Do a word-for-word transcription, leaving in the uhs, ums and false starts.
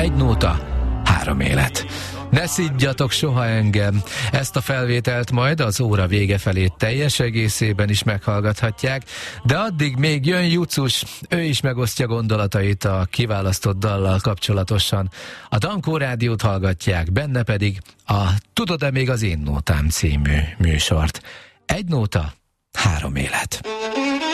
Egy nóta, három élet. Ne szidjatok soha engem. Ezt a felvételt majd az óra vége felé teljes egészében is meghallgathatják, de addig még jön Jucus, ő is megosztja gondolatait a kiválasztott dallal kapcsolatosan. A Dankó Rádiót hallgatják, benne pedig a Tudod-e még az én nótám című műsort. Egy nóta, három élet.